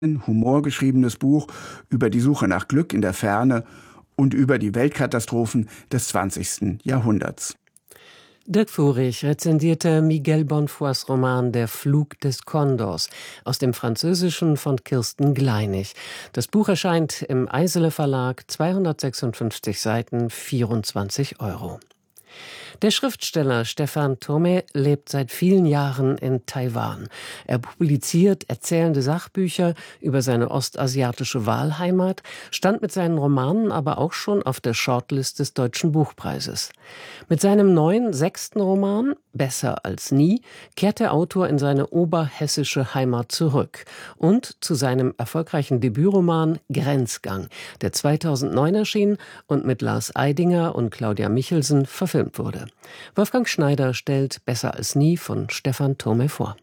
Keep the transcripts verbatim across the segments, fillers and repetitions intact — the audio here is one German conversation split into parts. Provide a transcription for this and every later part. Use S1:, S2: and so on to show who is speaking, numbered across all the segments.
S1: Ein humorgeschriebenes Buch über die Suche nach Glück in der Ferne und über die Weltkatastrophen des zwanzigsten Jahrhunderts.
S2: Dirk Furich rezensierte Miguel Bonfoys Roman »Der Flug des Kondors« aus dem Französischen von Kirsten Gleinig. Das Buch erscheint im Eisele Verlag, zweihundertsechsundfünfzig Seiten, vierundzwanzig Euro. Der Schriftsteller Stephan Thome lebt seit vielen Jahren in Taiwan. Er publiziert erzählende Sachbücher über seine ostasiatische Wahlheimat, stand mit seinen Romanen aber auch schon auf der Shortlist des Deutschen Buchpreises. Mit seinem neuen, sechsten Roman »Besser als nie« kehrt der Autor in seine oberhessische Heimat zurück und zu seinem erfolgreichen Debütroman »Grenzgang«, der zweitausendneun erschien und mit Lars Eidinger und Claudia Michelsen verfilmt wurde. Wolfgang Schneider stellt »Besser als nie« von Stephan Thome vor.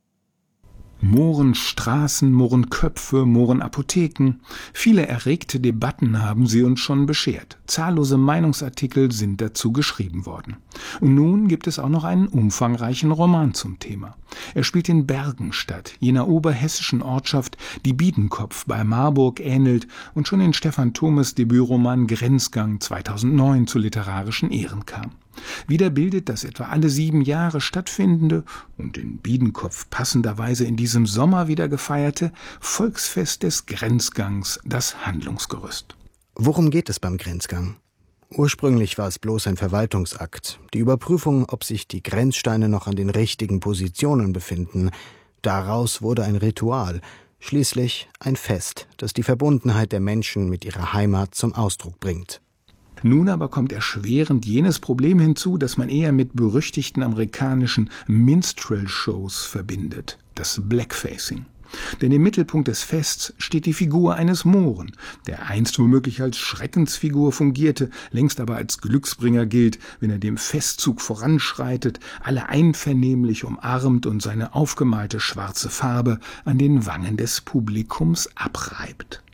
S3: Mohrenstraßen, Mohrenköpfe, Mohrenapotheken. Viele erregte Debatten haben sie uns schon beschert. Zahllose Meinungsartikel sind dazu geschrieben worden. Und nun gibt es auch noch einen umfangreichen Roman zum Thema. Er spielt in Bergenstadt, jener oberhessischen Ortschaft, die Biedenkopf bei Marburg ähnelt und schon in Stephan Thomes Debütroman Grenzgang zweitausendneun zu literarischen Ehren kam. Wieder bildet das etwa alle sieben Jahre stattfindende und in Biedenkopf passenderweise in diesem Sommer wieder gefeierte Volksfest des Grenzgangs das Handlungsgerüst.
S4: Worum geht es beim Grenzgang? Ursprünglich war es bloß ein Verwaltungsakt, die Überprüfung, ob sich die Grenzsteine noch an den richtigen Positionen befinden. Daraus wurde ein Ritual, schließlich ein Fest, das die Verbundenheit der Menschen mit ihrer Heimat zum Ausdruck bringt.
S3: Nun aber kommt erschwerend jenes Problem hinzu, das man eher mit berüchtigten amerikanischen Minstrel-Shows verbindet, das Blackfacing. Denn im Mittelpunkt des Fests steht die Figur eines Mohren, der einst womöglich als Schreckensfigur fungierte, längst aber als Glücksbringer gilt, wenn er dem Festzug voranschreitet, alle einvernehmlich umarmt und seine aufgemalte schwarze Farbe an den Wangen des Publikums abreibt.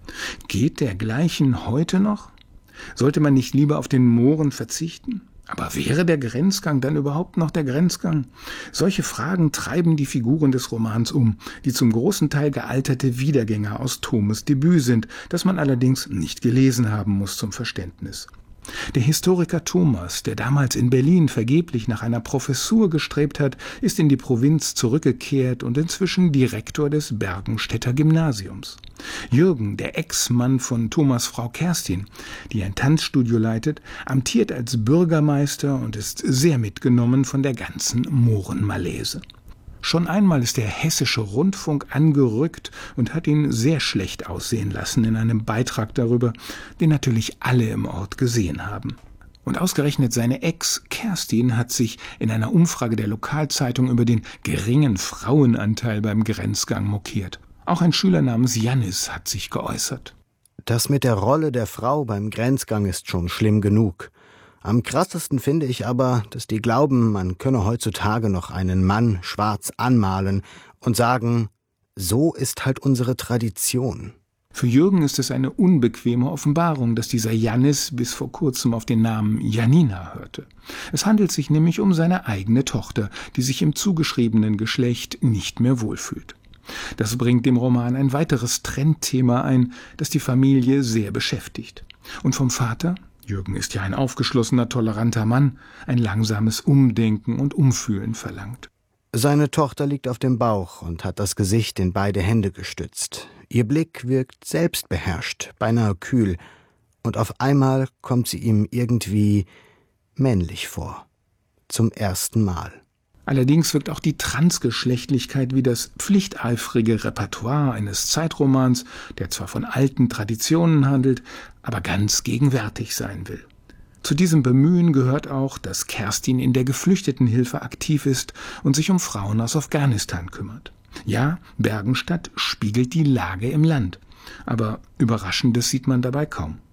S3: Geht dergleichen heute noch? Sollte man nicht lieber auf den Mohren verzichten? Aber wäre der Grenzgang dann überhaupt noch der Grenzgang? Solche Fragen treiben die Figuren des Romans um, die zum großen Teil gealterte Wiedergänger aus Thomes Debüt sind, das man allerdings nicht gelesen haben muss zum Verständnis. Der Historiker Thomas, der damals in Berlin vergeblich nach einer Professur gestrebt hat, ist in die Provinz zurückgekehrt und inzwischen Direktor des Bergenstädter Gymnasiums. Jürgen, der Ex-Mann von Thomas' Frau Kerstin, die ein Tanzstudio leitet, amtiert als Bürgermeister und ist sehr mitgenommen von der ganzen Mohrenmalaise. Schon einmal ist der Hessische Rundfunk angerückt und hat ihn sehr schlecht aussehen lassen in einem Beitrag darüber, den natürlich alle im Ort gesehen haben. Und ausgerechnet seine Ex Kerstin hat sich in einer Umfrage der Lokalzeitung über den geringen Frauenanteil beim Grenzgang mokiert. Auch ein Schüler namens Jannis hat sich geäußert.
S4: Das mit der Rolle der Frau beim Grenzgang ist schon schlimm genug. Am krassesten finde ich aber, dass die glauben, man könne heutzutage noch einen Mann schwarz anmalen und sagen, so ist halt unsere Tradition.
S3: Für Jürgen ist es eine unbequeme Offenbarung, dass dieser Jannis bis vor kurzem auf den Namen Janina hörte. Es handelt sich nämlich um seine eigene Tochter, die sich im zugeschriebenen Geschlecht nicht mehr wohlfühlt. Das bringt dem Roman ein weiteres Trendthema ein, das die Familie sehr beschäftigt. Und vom Vater? Jürgen ist ja ein aufgeschlossener, toleranter Mann, ein langsames Umdenken und Umfühlen verlangt.
S4: Seine Tochter liegt auf dem Bauch und hat das Gesicht in beide Hände gestützt. Ihr Blick wirkt selbstbeherrscht, beinahe kühl, und auf einmal kommt sie ihm irgendwie männlich vor. Zum ersten Mal.
S3: Allerdings wirkt auch die Transgeschlechtlichkeit wie das pflichteifrige Repertoire eines Zeitromans, der zwar von alten Traditionen handelt, aber ganz gegenwärtig sein will. Zu diesem Bemühen gehört auch, dass Kerstin in der Geflüchtetenhilfe aktiv ist und sich um Frauen aus Afghanistan kümmert. Ja, Bergenstadt spiegelt die Lage im Land, aber Überraschendes sieht man dabei kaum.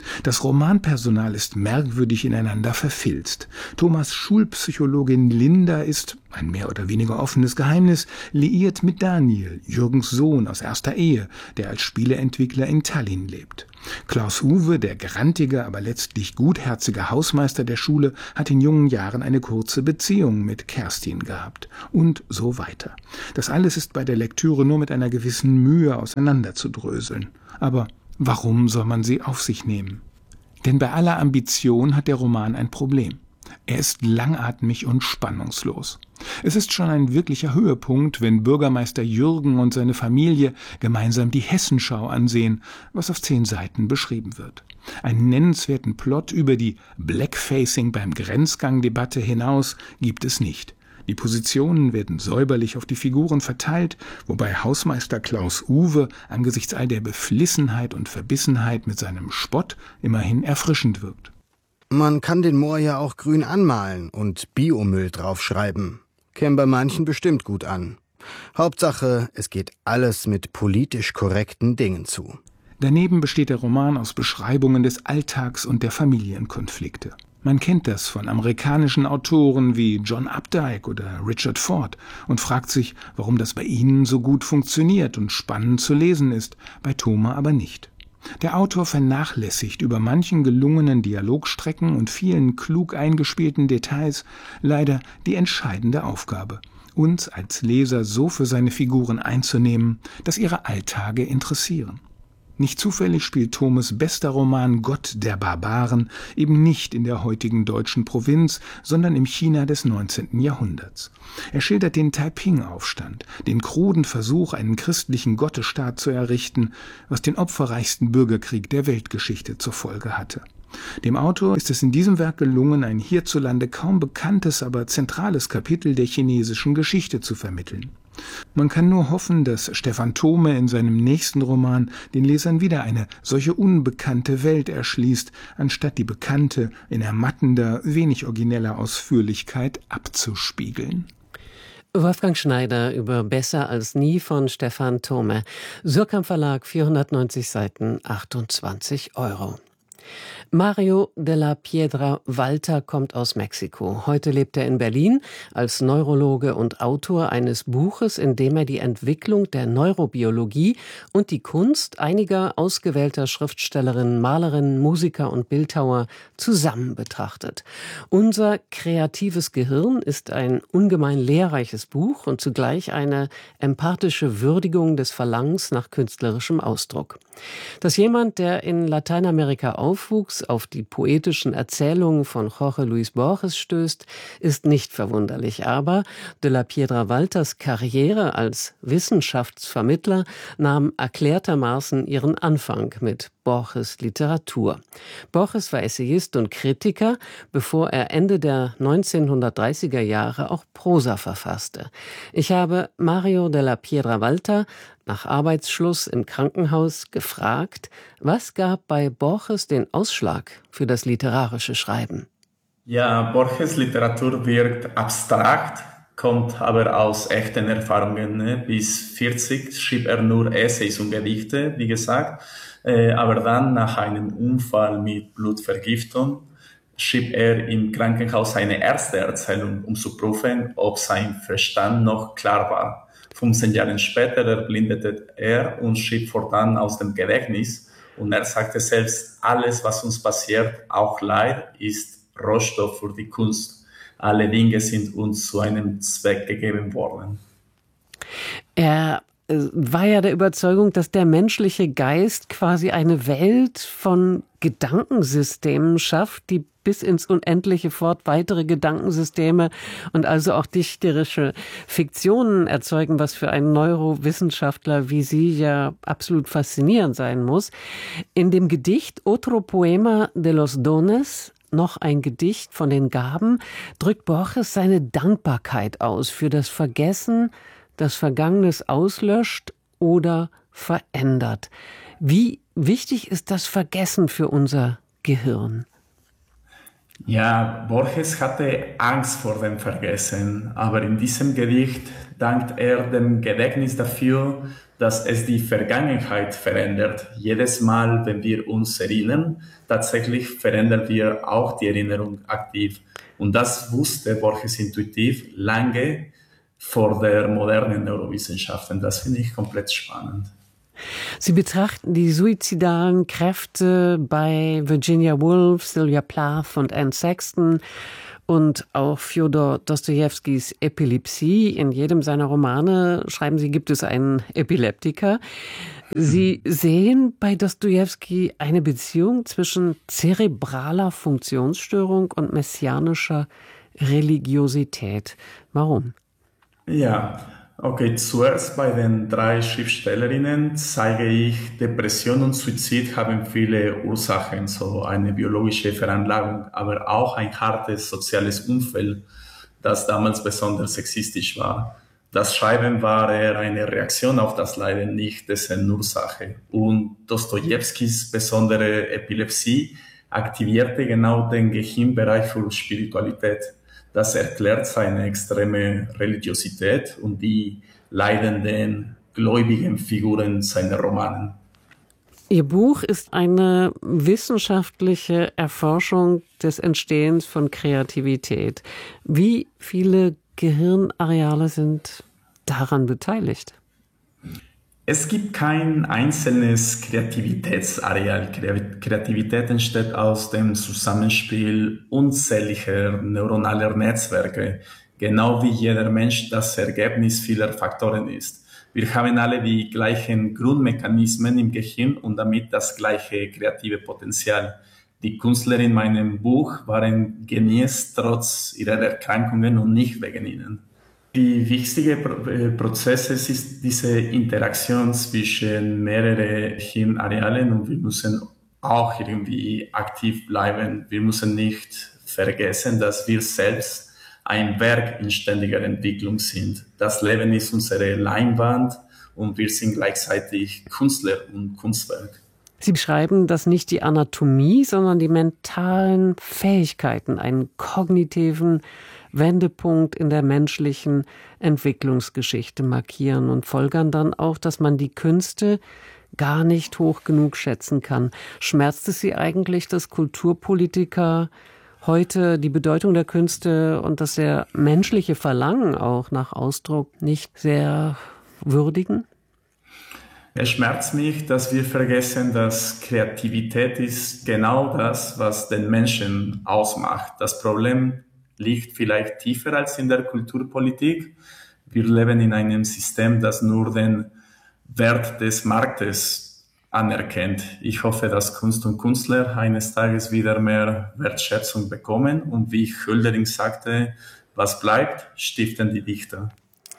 S3: Das Romanpersonal ist merkwürdig ineinander verfilzt. Thomas' Schulpsychologin Linda ist, ein mehr oder weniger offenes Geheimnis, liiert mit Daniel, Jürgens Sohn aus erster Ehe, der als Spieleentwickler in Tallinn lebt. Klaus-Uwe, der grantige, aber letztlich gutherzige Hausmeister der Schule, hat in jungen Jahren eine kurze Beziehung mit Kerstin gehabt. Und so weiter. Das alles ist bei der Lektüre nur mit einer gewissen Mühe auseinanderzudröseln. Aber warum soll man sie auf sich nehmen? Denn bei aller Ambition hat der Roman ein Problem. Er ist langatmig und spannungslos. Es ist schon ein wirklicher Höhepunkt, wenn Bürgermeister Jürgen und seine Familie gemeinsam die Hessenschau ansehen, was auf zehn Seiten beschrieben wird. Einen nennenswerten Plot über die Blackfacing beim Grenzgang-Debatte hinaus gibt es nicht. Die Positionen werden säuberlich auf die Figuren verteilt, wobei Hausmeister Klaus-Uwe angesichts all der Beflissenheit und Verbissenheit mit seinem Spott immerhin erfrischend wirkt.
S4: Man kann den Moor ja auch grün anmalen und Biomüll draufschreiben. Käme bei manchen bestimmt gut an. Hauptsache, es geht alles mit politisch korrekten Dingen zu.
S3: Daneben besteht der Roman aus Beschreibungen des Alltags und der Familienkonflikte. Man kennt das von amerikanischen Autoren wie John Updike oder Richard Ford und fragt sich, warum das bei ihnen so gut funktioniert und spannend zu lesen ist, bei Thoma aber nicht. Der Autor vernachlässigt über manchen gelungenen Dialogstrecken und vielen klug eingespielten Details leider die entscheidende Aufgabe, uns als Leser so für seine Figuren einzunehmen, dass ihre Alltage interessieren. Nicht zufällig spielt Thomes bester Roman Gott der Barbaren eben nicht in der heutigen deutschen Provinz, sondern im China des neunzehnten Jahrhunderts. Er schildert den Taiping-Aufstand, den kruden Versuch, einen christlichen Gottesstaat zu errichten, was den opferreichsten Bürgerkrieg der Weltgeschichte zur Folge hatte. Dem Autor ist es in diesem Werk gelungen, ein hierzulande kaum bekanntes, aber zentrales Kapitel der chinesischen Geschichte zu vermitteln. Man kann nur hoffen, dass Stefan Thome in seinem nächsten Roman den Lesern wieder eine solche unbekannte Welt erschließt, anstatt die bekannte in ermattender, wenig origineller Ausführlichkeit abzuspiegeln.
S2: Wolfgang Schneider über Besser als nie von Stefan Thome. Surkamp Verlag, vierhundertneunzig Seiten, achtundzwanzig Euro. Mario de la Piedra Walter kommt aus Mexiko. Heute lebt er in Berlin als Neurologe und Autor eines Buches, in dem er die Entwicklung der Neurobiologie und die Kunst einiger ausgewählter Schriftstellerinnen, Malerinnen, Musiker und Bildhauer zusammen betrachtet. Unser kreatives Gehirn ist ein ungemein lehrreiches Buch und zugleich eine empathische Würdigung des Verlangens nach künstlerischem Ausdruck. Dass jemand, der in Lateinamerika aufwuchs, auf die poetischen Erzählungen von Jorge Luis Borges stößt, ist nicht verwunderlich. Aber de la Piedra Walters Karriere als Wissenschaftsvermittler nahm erklärtermaßen ihren Anfang mit Borges Literatur. Borges war Essayist und Kritiker, bevor er Ende der neunzehnhundertdreißiger Jahre auch Prosa verfasste. Ich habe Mario de la Piedra Walter nach Arbeitsschluss im Krankenhaus gefragt, was gab bei Borges den Ausschlag für das literarische Schreiben?
S5: Ja, Borges Literatur wirkt abstrakt, kommt aber aus echten Erfahrungen. Ne? Bis vierzig schrieb er nur Essays und Gedichte, wie gesagt. Äh, aber dann, nach einem Unfall mit Blutvergiftung, schrieb er im Krankenhaus seine erste Erzählung, um zu prüfen, ob sein Verstand noch klar war. fünfzehn Jahre später erblindete er und schrieb fortan aus dem Gedächtnis. Und er sagte selbst, alles, was uns passiert, auch Leid, ist Rohstoff für die Kunst. Alle Dinge sind uns zu einem Zweck gegeben worden.
S2: Er war ja der Überzeugung, dass der menschliche Geist quasi eine Welt von Gedankensystemen schafft, die bis ins Unendliche fort weitere Gedankensysteme und also auch dichterische Fiktionen erzeugen, was für einen Neurowissenschaftler wie Sie ja absolut faszinierend sein muss. In dem Gedicht Otro Poema de los Dones, noch ein Gedicht von den Gaben, drückt Borges seine Dankbarkeit aus für das Vergessen, das Vergangenes auslöscht oder verändert. Wie wichtig ist das Vergessen für unser Gehirn?
S5: Ja, Borges hatte Angst vor dem Vergessen, aber in diesem Gedicht dankt er dem Gedächtnis dafür, dass es die Vergangenheit verändert. Jedes Mal, wenn wir uns erinnern, tatsächlich verändern wir auch die Erinnerung aktiv. Und das wusste Borges intuitiv lange vor der modernen Neurowissenschaften. Das finde ich komplett spannend.
S2: Sie betrachten die suizidalen Kräfte bei Virginia Woolf, Sylvia Plath und Anne Sexton und auch Fjodor Dostojewskis Epilepsie. In jedem seiner Romane, schreiben Sie, gibt es einen Epileptiker. Sie sehen bei Dostojewski eine Beziehung zwischen zerebraler Funktionsstörung und messianischer Religiosität. Warum?
S5: Ja, okay, zuerst bei den drei Schriftstellerinnen zeige ich, Depression und Suizid haben viele Ursachen, so eine biologische Veranlagung, aber auch ein hartes soziales Umfeld, das damals besonders sexistisch war. Das Schreiben war eher eine Reaktion auf das Leiden, nicht dessen Ursache. Und Dostojewskis besondere Epilepsie aktivierte genau den Gehirnbereich für Spiritualität. Das erklärt seine extreme Religiosität und die leidenden, gläubigen Figuren seiner Romanen.
S2: Ihr Buch ist eine wissenschaftliche Erforschung des Entstehens von Kreativität. Wie viele Gehirnareale sind daran beteiligt?
S5: Es gibt kein einzelnes Kreativitätsareal. Kreativität entsteht aus dem Zusammenspiel unzähliger neuronaler Netzwerke, genau wie jeder Mensch das Ergebnis vieler Faktoren ist. Wir haben alle die gleichen Grundmechanismen im Gehirn und damit das gleiche kreative Potenzial. Die Künstler in meinem Buch waren Genies trotz ihrer Erkrankungen und nicht wegen ihnen. Die wichtige Prozess ist diese Interaktion zwischen mehreren Hirnarealen und wir müssen auch irgendwie aktiv bleiben. Wir müssen nicht vergessen, dass wir selbst ein Werk in ständiger Entwicklung sind. Das Leben ist unsere Leinwand und wir sind gleichzeitig Künstler und Kunstwerk.
S2: Sie beschreiben, dass nicht die Anatomie, sondern die mentalen Fähigkeiten einen kognitiven Wendepunkt in der menschlichen Entwicklungsgeschichte markieren und folgern dann auch, dass man die Künste gar nicht hoch genug schätzen kann. Schmerzt es Sie eigentlich, dass Kulturpolitiker heute die Bedeutung der Künste und das sehr menschliche Verlangen auch nach Ausdruck nicht sehr würdigen?
S5: Es schmerzt mich, dass wir vergessen, dass Kreativität ist genau das, was den Menschen ausmacht. Das Problem liegt vielleicht tiefer als in der Kulturpolitik. Wir leben in einem System, das nur den Wert des Marktes anerkennt. Ich hoffe, dass Kunst und Künstler eines Tages wieder mehr Wertschätzung bekommen. Und wie Hölderlin sagte, was bleibt, stiften die Dichter.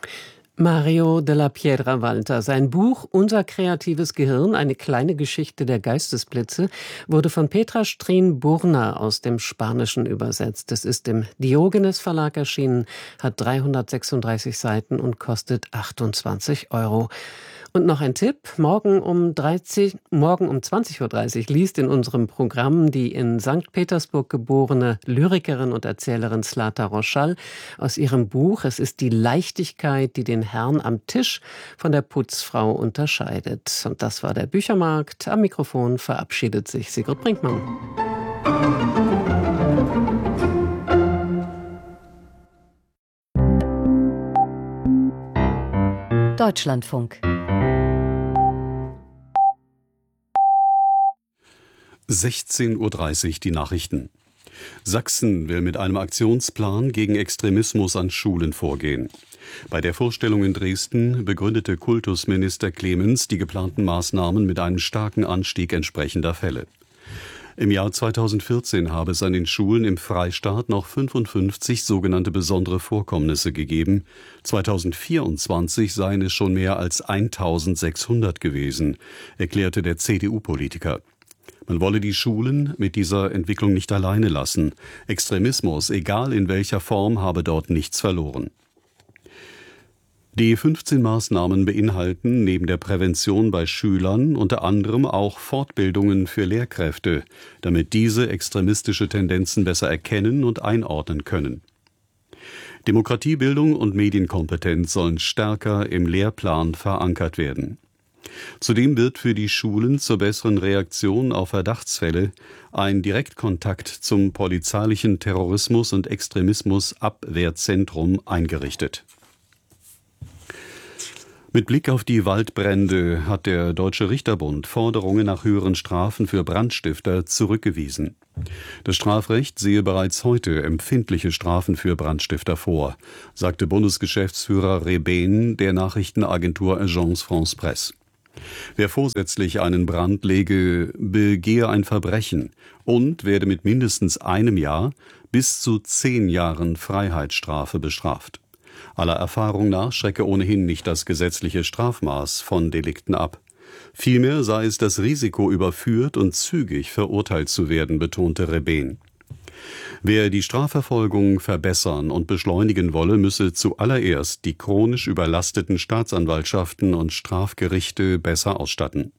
S2: Mario della Piedra Walter. Sein Buch Unser kreatives Gehirn, eine kleine Geschichte der Geistesblitze, wurde von Petra Strien-Burner aus dem Spanischen übersetzt. Es ist im Diogenes Verlag erschienen, hat dreihundertsechsunddreißig Seiten und kostet achtundzwanzig Euro. Und noch ein Tipp, morgen um, dreißig, morgen um zwanzig Uhr dreißig liest in unserem Programm die in Sankt Petersburg geborene Lyrikerin und Erzählerin Zlata Roschal aus ihrem Buch Es ist die Leichtigkeit, die den Herrn am Tisch von der Putzfrau unterscheidet. Und das war der Büchermarkt. Am Mikrofon verabschiedet sich Sigrid Brinkmann.
S6: Deutschlandfunk.
S7: sechzehn Uhr dreißig die Nachrichten. Sachsen will mit einem Aktionsplan gegen Extremismus an Schulen vorgehen. Bei der Vorstellung in Dresden begründete Kultusminister Clemens die geplanten Maßnahmen mit einem starken Anstieg entsprechender Fälle. Im Jahr zweitausendvierzehn habe es an den Schulen im Freistaat noch fünfundfünfzig sogenannte besondere Vorkommnisse gegeben. zweitausendvierundzwanzig seien es schon mehr als eintausendsechshundert gewesen, erklärte der C D U-Politiker. Man wolle die Schulen mit dieser Entwicklung nicht alleine lassen. Extremismus, egal in welcher Form, habe dort nichts verloren. Die fünfzehn Maßnahmen beinhalten neben der Prävention bei Schülern unter anderem auch Fortbildungen für Lehrkräfte, damit diese extremistische Tendenzen besser erkennen und einordnen können. Demokratiebildung und Medienkompetenz sollen stärker im Lehrplan verankert werden. Zudem wird für die Schulen zur besseren Reaktion auf Verdachtsfälle ein Direktkontakt zum polizeilichen Terrorismus- und Extremismusabwehrzentrum eingerichtet. Mit Blick auf die Waldbrände hat der Deutsche Richterbund Forderungen nach höheren Strafen für Brandstifter zurückgewiesen. Das Strafrecht sehe bereits heute empfindliche Strafen für Brandstifter vor, sagte Bundesgeschäftsführer Rebehn der Nachrichtenagentur Agence France-Presse. Wer vorsätzlich einen Brand lege, begehe ein Verbrechen und werde mit mindestens einem Jahr bis zu zehn Jahren Freiheitsstrafe bestraft. Aller Erfahrung nach schrecke ohnehin nicht das gesetzliche Strafmaß von Delikten ab. Vielmehr sei es das Risiko, überführt und zügig verurteilt zu werden, betonte Rebehn. Wer die Strafverfolgung verbessern und beschleunigen wolle, müsse zuallererst die chronisch überlasteten Staatsanwaltschaften und Strafgerichte besser ausstatten.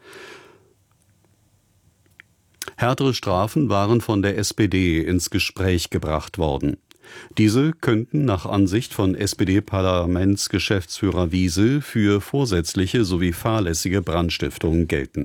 S7: Härtere Strafen waren von der S P D ins Gespräch gebracht worden. Diese könnten nach Ansicht von S P D-Parlamentsgeschäftsführer Wiese für vorsätzliche sowie fahrlässige Brandstiftung gelten.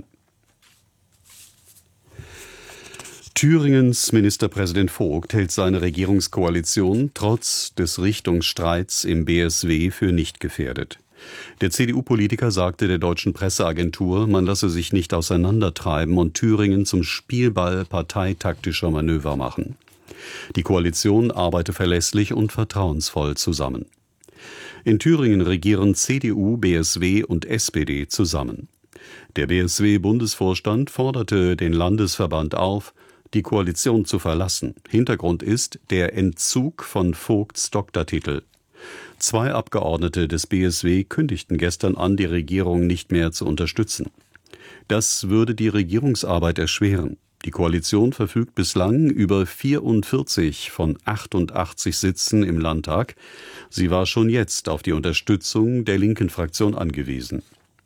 S7: Thüringens Ministerpräsident Vogt hält seine Regierungskoalition trotz des Richtungsstreits im B S W für nicht gefährdet. Der C D U-Politiker sagte der deutschen Presseagentur, man lasse sich nicht auseinandertreiben und Thüringen zum Spielball parteitaktischer Manöver machen. Die Koalition arbeite verlässlich und vertrauensvoll zusammen. In Thüringen regieren C D U, B S W und S P D zusammen. Der B S W-Bundesvorstand forderte den Landesverband auf, die Koalition zu verlassen. Hintergrund ist der Entzug von Vogts Doktortitel. Zwei Abgeordnete des B S W kündigten gestern an, die Regierung nicht mehr zu unterstützen. Das würde die Regierungsarbeit erschweren. Die Koalition verfügt bislang über vierundvierzig von achtundachtzig Sitzen im Landtag. Sie war schon jetzt auf die Unterstützung der linken Fraktion angewiesen.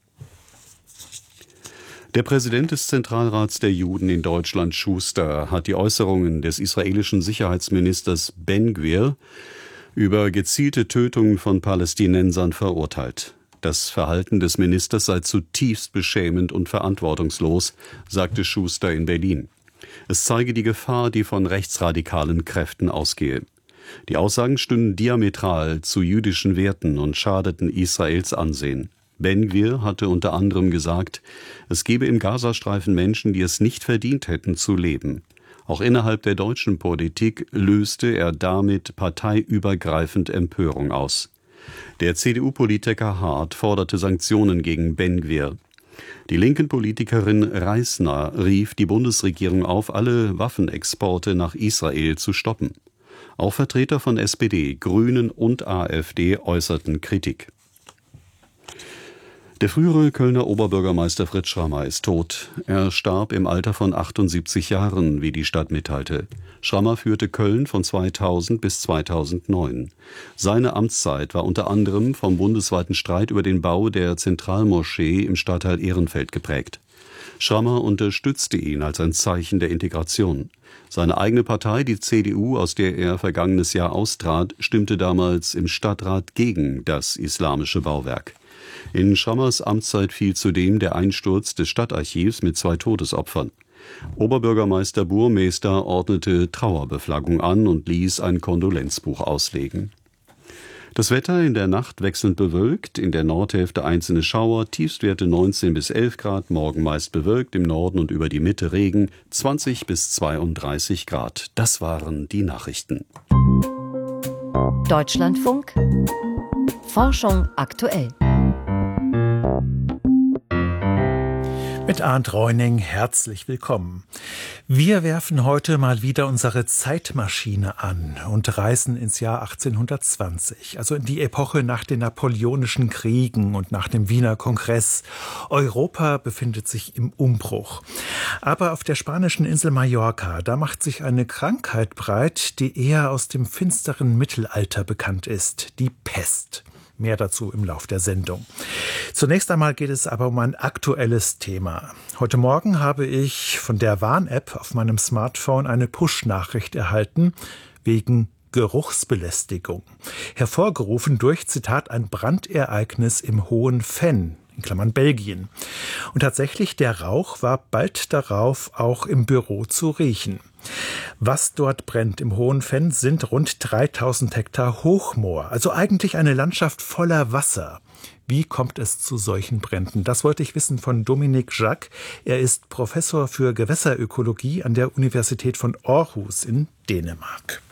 S7: Der Präsident des Zentralrats der Juden in Deutschland, Schuster, hat die Äußerungen des israelischen Sicherheitsministers Ben-Gvir über gezielte Tötungen von Palästinensern verurteilt. Das Verhalten des Ministers sei zutiefst beschämend und verantwortungslos, sagte Schuster in Berlin. Es zeige die Gefahr, die von rechtsradikalen Kräften ausgehe. Die Aussagen stünden diametral zu jüdischen Werten und schadeten Israels Ansehen. Ben-Gvir hatte unter anderem gesagt, es gebe im Gazastreifen Menschen, die es nicht verdient hätten zu leben. Auch innerhalb der deutschen Politik löste er damit parteiübergreifend Empörung aus. Der C D U-Politiker Hart forderte Sanktionen gegen Ben-Gvir. Die linken Politikerin Reisner rief die Bundesregierung auf, alle Waffenexporte nach Israel zu stoppen. Auch Vertreter von S P D, Grünen und AfD äußerten Kritik. Der frühere Kölner Oberbürgermeister Fritz Schrammer ist tot. Er starb im Alter von achtundsiebzig Jahren, wie die Stadt mitteilte. Schrammer führte Köln von zweitausend bis zweitausendneun. Seine Amtszeit war unter anderem vom bundesweiten Streit über den Bau der Zentralmoschee im Stadtteil Ehrenfeld geprägt. Schrammer unterstützte ihn als ein Zeichen der Integration. Seine eigene Partei, die C D U, aus der er vergangenes Jahr austrat, stimmte damals im Stadtrat gegen das islamische Bauwerk. In Schrammers Amtszeit fiel zudem der Einsturz des Stadtarchivs mit zwei Todesopfern. Oberbürgermeister Burmester ordnete Trauerbeflaggung an und ließ ein Kondolenzbuch auslegen. Das Wetter in der Nacht wechselnd bewölkt, in der Nordhälfte einzelne Schauer, Tiefstwerte neunzehn bis elf Grad, morgen meist bewölkt, im Norden und über die Mitte Regen, zwanzig bis zweiunddreißig Grad. Das waren die Nachrichten.
S6: Deutschlandfunk Forschung aktuell.
S8: Mit Arndt Reuning herzlich willkommen. Wir werfen heute mal wieder unsere Zeitmaschine an und reisen ins Jahr achtzehnhundertzwanzig, also in die Epoche nach den Napoleonischen Kriegen und nach dem Wiener Kongress. Europa befindet sich im Umbruch. Aber auf der spanischen Insel Mallorca, da macht sich eine Krankheit breit, die eher aus dem finsteren Mittelalter bekannt ist, die Pest. Mehr dazu im Lauf der Sendung. Zunächst einmal geht es aber um ein aktuelles Thema. Heute Morgen habe ich von der Warn-App auf meinem Smartphone eine Push-Nachricht erhalten wegen Geruchsbelästigung. Hervorgerufen durch, Zitat, ein Brandereignis im Hohen Venn. in Klammern Belgien. Und tatsächlich, der Rauch war bald darauf auch im Büro zu riechen. Was dort brennt im Hohen Venn sind rund dreitausend Hektar Hochmoor, also eigentlich eine Landschaft voller Wasser. Wie kommt es zu solchen Bränden? Das wollte ich wissen von Dominique Jacques. Er ist Professor für Gewässerökologie an der Universität von Aarhus in Dänemark.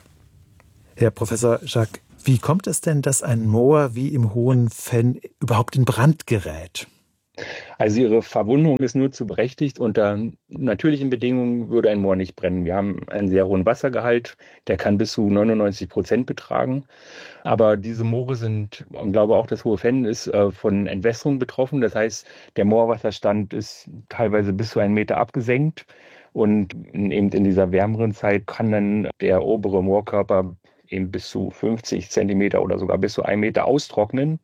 S8: Herr Professor Jacques, wie kommt es denn, dass ein Moor wie im Hohen Venn überhaupt in Brand gerät?
S9: Also ihre Verwundung ist nur zu berechtigt. Unter natürlichen Bedingungen würde ein Moor nicht brennen. Wir haben einen sehr hohen Wassergehalt, der kann bis zu neunundneunzig Prozent betragen. Aber diese Moore sind, ich glaube auch das Hohe Venn ist äh, von Entwässerung betroffen. Das heißt, der Moorwasserstand ist teilweise bis zu einen Meter abgesenkt. Und eben in dieser wärmeren Zeit kann dann der obere Moorkörper eben bis zu fünfzig Zentimeter oder sogar bis zu einen Meter austrocknen.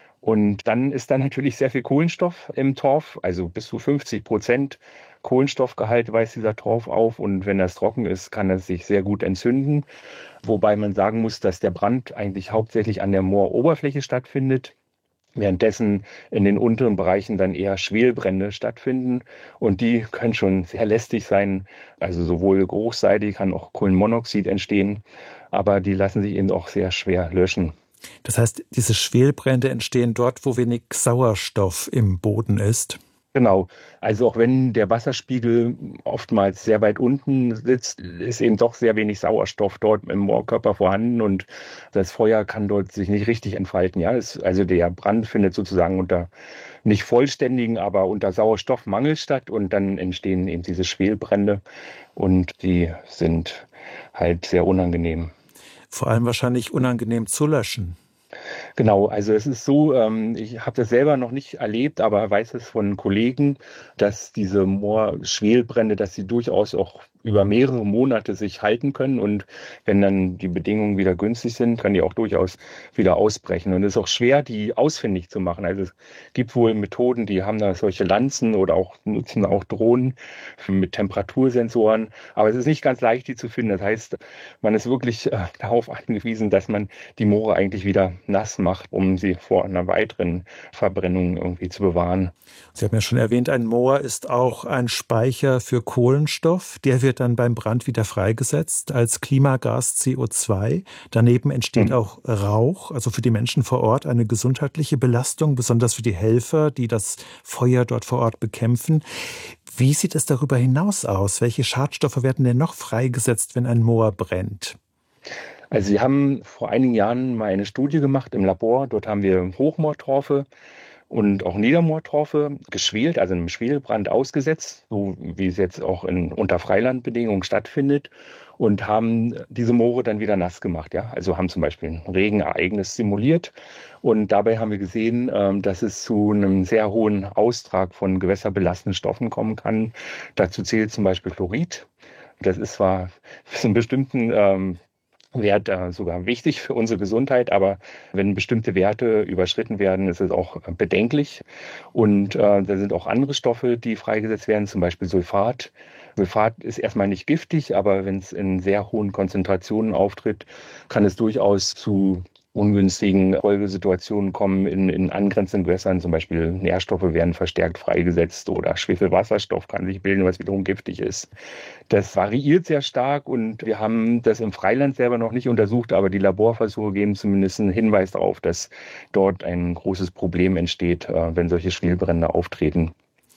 S9: Und dann ist da natürlich sehr viel Kohlenstoff im Torf, also bis zu fünfzig Prozent Kohlenstoffgehalt weist dieser Torf auf. Und wenn das trocken ist, kann es sich sehr gut entzünden. Wobei man sagen muss, dass der Brand eigentlich hauptsächlich an der Mooroberfläche stattfindet, währenddessen in den unteren Bereichen dann eher Schwelbrände stattfinden. Und die können schon sehr lästig sein. Also sowohl geruchsseitig kann auch Kohlenmonoxid entstehen, aber die lassen sich eben auch sehr schwer löschen.
S8: Das heißt, diese Schwelbrände entstehen dort, wo wenig Sauerstoff im Boden ist?
S9: Genau. Also auch wenn der Wasserspiegel oftmals sehr weit unten sitzt, ist eben doch sehr wenig Sauerstoff dort im Moorkörper vorhanden und das Feuer kann dort sich nicht richtig entfalten. Ja, es, also der Brand findet sozusagen unter nicht vollständigen, aber unter Sauerstoffmangel statt und dann entstehen eben diese Schwelbrände und die sind halt sehr unangenehm.
S8: Vor allem wahrscheinlich unangenehm zu löschen.
S9: Genau, also es ist so, ähm, ich habe das selber noch nicht erlebt, aber weiß es von Kollegen, dass diese Moorschwelbrände, dass sie durchaus auch über mehrere Monate sich halten können und wenn dann die Bedingungen wieder günstig sind, können die auch durchaus wieder ausbrechen. Und es ist auch schwer, die ausfindig zu machen. Also es gibt wohl Methoden, die haben da solche Lanzen oder auch nutzen auch Drohnen mit Temperatursensoren, aber es ist nicht ganz leicht, die zu finden. Das heißt, man ist wirklich äh, darauf angewiesen, dass man die Moore eigentlich wieder nass macht, um sie vor einer weiteren Verbrennung irgendwie zu bewahren.
S8: Sie haben ja schon erwähnt, ein Moor ist auch ein Speicher für Kohlenstoff. Der wird dann beim Brand wieder freigesetzt als Klimagas C O zwei. Daneben entsteht mhm. auch Rauch, also für die Menschen vor Ort eine gesundheitliche Belastung, besonders für die Helfer, die das Feuer dort vor Ort bekämpfen. Wie sieht es darüber hinaus aus? Welche Schadstoffe werden denn noch freigesetzt, wenn ein Moor brennt?
S9: Also wir haben vor einigen Jahren mal eine Studie gemacht im Labor. Dort haben wir Hochmoortorfe und auch Niedermoortorfe geschwelt, also einem Schwelbrand ausgesetzt, so wie es jetzt auch in unter Freilandbedingungen stattfindet, und haben diese Moore dann wieder nass gemacht. Ja? Also haben zum Beispiel ein Regenereignis simuliert und dabei haben wir gesehen, dass es zu einem sehr hohen Austrag von gewässerbelastenden Stoffen kommen kann. Dazu zählt zum Beispiel Chlorid. Das ist zwar für einen bestimmten ähm, Wert äh, sogar wichtig für unsere Gesundheit, aber wenn bestimmte Werte überschritten werden, ist es auch bedenklich. Und äh, da sind auch andere Stoffe, die freigesetzt werden, zum Beispiel Sulfat. Sulfat ist erstmal nicht giftig, aber wenn es in sehr hohen Konzentrationen auftritt, kann es durchaus zu ungünstigen Folgesituationen kommen in, in angrenzenden Gewässern. Zum Beispiel Nährstoffe werden verstärkt freigesetzt oder Schwefelwasserstoff kann sich bilden, was wiederum giftig ist. Das variiert sehr stark und wir haben das im Freiland selber noch nicht untersucht, aber die Laborversuche geben zumindest einen Hinweis darauf, dass dort ein großes Problem entsteht, wenn solche Schwelbrände auftreten.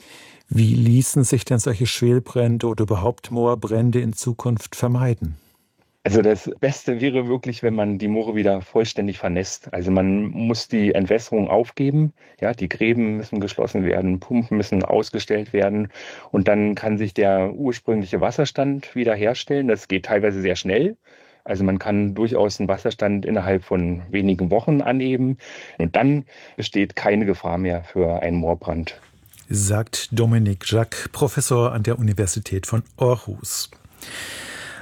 S8: Wie ließen sich denn solche Schwelbrände oder überhaupt Moorbrände in Zukunft vermeiden?
S9: Also das Beste wäre wirklich, wenn man die Moore wieder vollständig vernässt. Also man muss die Entwässerung aufgeben. Ja, die Gräben müssen geschlossen werden, Pumpen müssen ausgestellt werden und dann kann sich der ursprüngliche Wasserstand wiederherstellen. Das geht teilweise sehr schnell. Also man kann durchaus einen Wasserstand innerhalb von wenigen Wochen anheben und dann besteht keine Gefahr mehr für einen Moorbrand.
S8: Sagt Dominique Jacques, Professor an der Universität von Aarhus.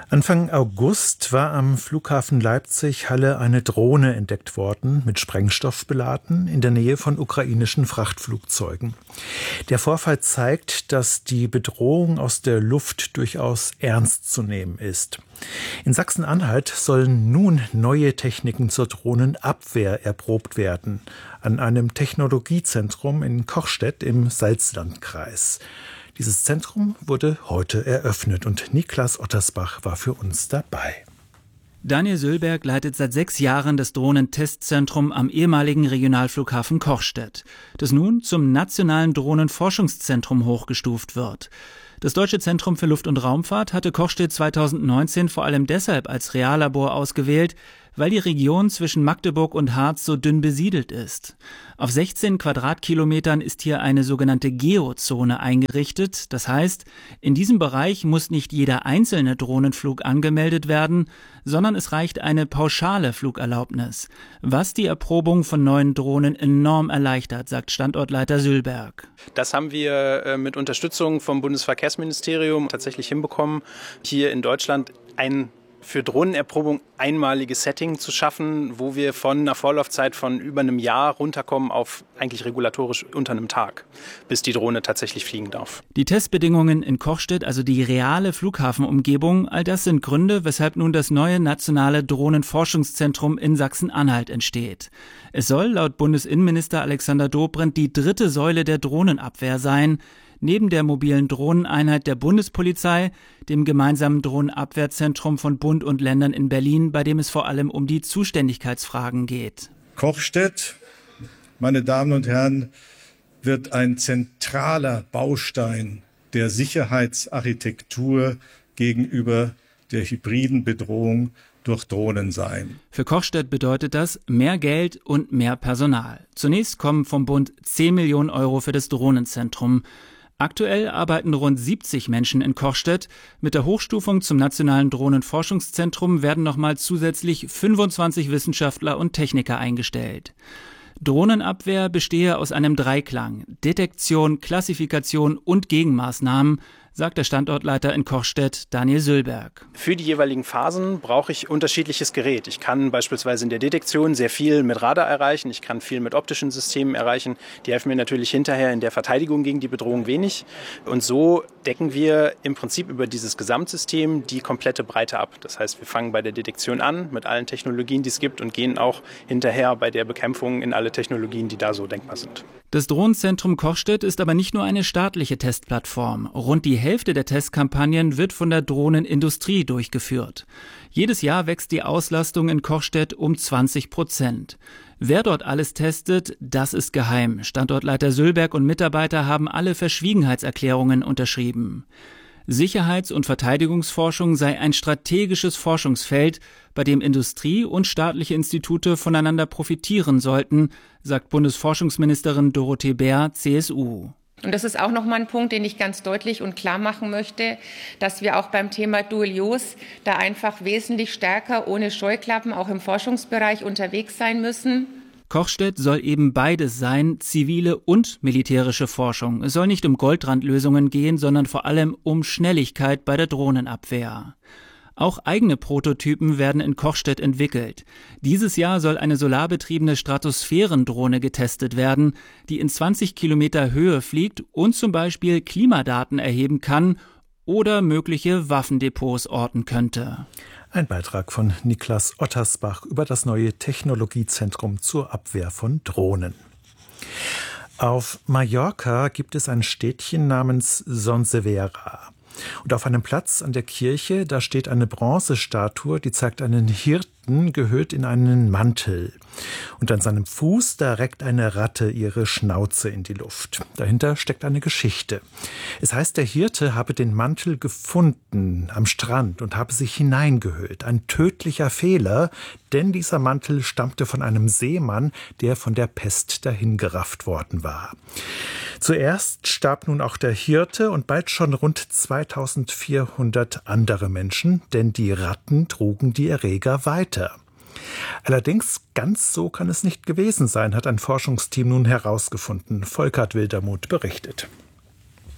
S8: Anfang August war am Flughafen Leipzig-Halle eine Drohne entdeckt worden, mit Sprengstoff beladen, in der Nähe von ukrainischen Frachtflugzeugen. Der Vorfall zeigt, dass die Bedrohung aus der Luft durchaus ernst zu nehmen ist. In Sachsen-Anhalt sollen nun neue Techniken zur Drohnenabwehr erprobt werden, an einem Technologiezentrum in Kochstedt im Salzlandkreis. Dieses Zentrum wurde heute eröffnet und Niklas Ottersbach war für uns dabei.
S10: Daniel Sülberg leitet seit sechs Jahren das Drohnentestzentrum am ehemaligen Regionalflughafen Kochstedt, das nun zum nationalen Drohnenforschungszentrum hochgestuft wird. Das Deutsche Zentrum für Luft- und Raumfahrt hatte Kochstedt zweitausendneunzehn vor allem deshalb als Reallabor ausgewählt, weil die Region zwischen Magdeburg und Harz so dünn besiedelt ist. Auf sechzehn Quadratkilometern ist hier eine sogenannte Geozone eingerichtet. Das heißt, in diesem Bereich muss nicht jeder einzelne Drohnenflug angemeldet werden, sondern es reicht eine pauschale Flugerlaubnis, was die Erprobung von neuen Drohnen enorm erleichtert, sagt Standortleiter Sülberg.
S11: Das haben wir mit Unterstützung vom Bundesverkehrsministerium tatsächlich hinbekommen, hier in Deutschland ein für Drohnenerprobung einmaliges Setting zu schaffen, wo wir von einer Vorlaufzeit von über einem Jahr runterkommen auf eigentlich regulatorisch unter einem Tag, bis die Drohne tatsächlich fliegen darf.
S10: Die Testbedingungen in Kochstedt, also die reale Flughafenumgebung, all das sind Gründe, weshalb nun das neue nationale Drohnenforschungszentrum in Sachsen-Anhalt entsteht. Es soll laut Bundesinnenminister Alexander Dobrindt die dritte Säule der Drohnenabwehr sein, neben der mobilen Drohneneinheit der Bundespolizei, dem gemeinsamen Drohnenabwehrzentrum von Bund und Ländern in Berlin, bei dem es vor allem um die Zuständigkeitsfragen geht.
S12: Kochstedt, meine Damen und Herren, wird ein zentraler Baustein der Sicherheitsarchitektur gegenüber der hybriden Bedrohung durch Drohnen sein.
S10: Für Kochstedt bedeutet das mehr Geld und mehr Personal. Zunächst kommen vom Bund zehn Millionen Euro für das Drohnenzentrum. Aktuell arbeiten rund siebzig Menschen in Kochstedt. Mit der Hochstufung zum Nationalen Drohnenforschungszentrum werden nochmal zusätzlich fünfundzwanzig Wissenschaftler und Techniker eingestellt. Drohnenabwehr bestehe aus einem Dreiklang: Detektion, Klassifikation und Gegenmaßnahmen, sagt der Standortleiter in Kochstedt, Daniel Sülberg.
S11: Für die jeweiligen Phasen brauche ich unterschiedliches Gerät. Ich kann beispielsweise in der Detektion sehr viel mit Radar erreichen, ich kann viel mit optischen Systemen erreichen. Die helfen mir natürlich hinterher in der Verteidigung gegen die Bedrohung wenig. Und so decken wir im Prinzip über dieses Gesamtsystem die komplette Breite ab. Das heißt, wir fangen bei der Detektion an mit allen Technologien, die es gibt, und gehen auch hinterher bei der Bekämpfung in alle Technologien, die da so denkbar sind.
S10: Das Drohnenzentrum Kochstedt ist aber nicht nur eine staatliche Testplattform. Rund die Hälfte der Testkampagnen wird von der Drohnenindustrie durchgeführt. Jedes Jahr wächst die Auslastung in Kochstedt um zwanzig Prozent. Wer dort alles testet, das ist geheim. Standortleiter Sülberg und Mitarbeiter haben alle Verschwiegenheitserklärungen unterschrieben. Sicherheits- und Verteidigungsforschung sei ein strategisches Forschungsfeld, bei dem Industrie und staatliche Institute voneinander profitieren sollten, sagt Bundesforschungsministerin Dorothee Bär, C S U.
S13: Und das ist auch nochmal ein Punkt, den ich ganz deutlich und klar machen möchte, dass wir auch beim Thema Dual-Use da einfach wesentlich stärker ohne Scheuklappen auch im Forschungsbereich unterwegs sein müssen.
S10: Kochstedt soll eben beides sein, zivile und militärische Forschung. Es soll nicht um Goldrandlösungen gehen, sondern vor allem um Schnelligkeit bei der Drohnenabwehr. Auch eigene Prototypen werden in Kochstedt entwickelt. Dieses Jahr soll eine solarbetriebene Stratosphärendrohne getestet werden, die in zwanzig Kilometer Höhe fliegt und zum Beispiel Klimadaten erheben kann oder mögliche Waffendepots orten könnte.
S8: Ein Beitrag von Niklas Ottersbach über das neue Technologiezentrum zur Abwehr von Drohnen. Auf Mallorca gibt es ein Städtchen namens Son Servera. Und auf einem Platz an der Kirche, da steht eine Bronzestatue, die zeigt einen Hirten gehüllt in einen Mantel. Und an seinem Fuß, da reckt eine Ratte ihre Schnauze in die Luft. Dahinter steckt eine Geschichte. Es heißt, der Hirte habe den Mantel gefunden am Strand und habe sich hineingehüllt. Ein tödlicher Fehler, denn dieser Mantel stammte von einem Seemann, der von der Pest dahingerafft worden war. Zuerst starb nun auch der Hirte und bald schon rund zweitausendvierhundert andere Menschen, denn die Ratten trugen die Erreger weiter. Allerdings ganz so kann es nicht gewesen sein, hat ein Forschungsteam nun herausgefunden. Volkert Wildermuth berichtet.